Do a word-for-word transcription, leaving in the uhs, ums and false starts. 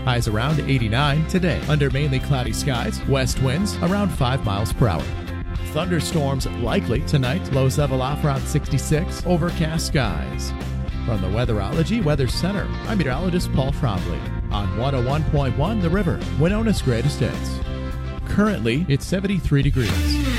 Highs around eighty-nine today. Under mainly cloudy skies, west winds around five miles per hour. Thunderstorms likely tonight. Lows level off around sixty-six. Overcast skies. From the Weatherology Weather Center, I'm meteorologist Paul Trombley on one oh one point one The River, Winona's greatest hits. Currently, it's seventy-three degrees.